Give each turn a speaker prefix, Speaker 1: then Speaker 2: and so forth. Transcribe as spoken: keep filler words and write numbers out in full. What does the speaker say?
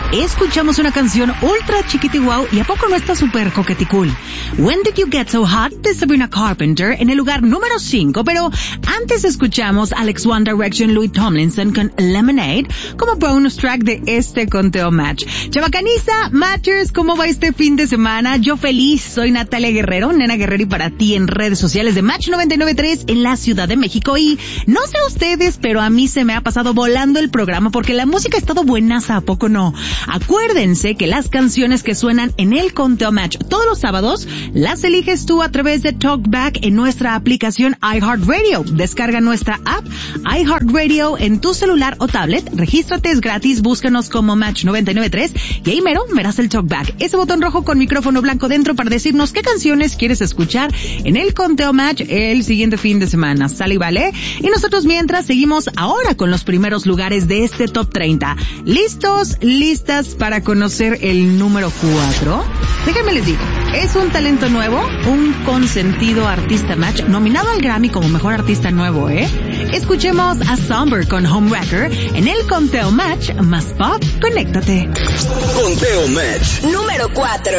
Speaker 1: escuchamos una canción ultra chiquiti wow y a poco no está súper coqueticool. When Did You Get So Hot de Sabrina Carpenter en el lugar número cinco, pero antes escuchamos Alex One Direction, Louis Tomlinson con Lemonade como bonus track de este conteo match. Chavacaniza, Matchers, ¿cómo va este fin de semana? Yo feliz, soy Natalia Guerrero, Nena Guerrero y para ti en redes sociales de Match noventa y nueve punto tres en la Ciudad de México y no sé ustedes, pero a mí se me ha pasado volando el programa porque la música ha estado buenaza, ¿a poco no? Acuérdense que las canciones que suenan en el conteo match todos los sábados las eliges tú a través de Talkback en nuestra aplicación iHeartRadio. Descarga nuestra app iHeartRadio en tu celular o tablet, regístrate, es gratis, búscanos como Match noventa y nueve punto tres y ahí mero verás el Talkback, ese botón rojo con micrófono blanco dentro para decirnos qué canciones quieres escuchar en el conteo match el siguiente fin de semana. ¿Sale y vale? Y nosotros mientras seguimos ahora con los primeros lugares de este top treinta. ¿Listos? ¿Listas para conocer el número cuatro? Déjenme les digo, es un talento nuevo, un consentido artista match, nominado al Grammy como mejor artista nuevo, ¿eh? Escuchemos a Somber con Homewrecker en el conteo match más pop. Conéctate.
Speaker 2: Conteo match
Speaker 3: número cuatro.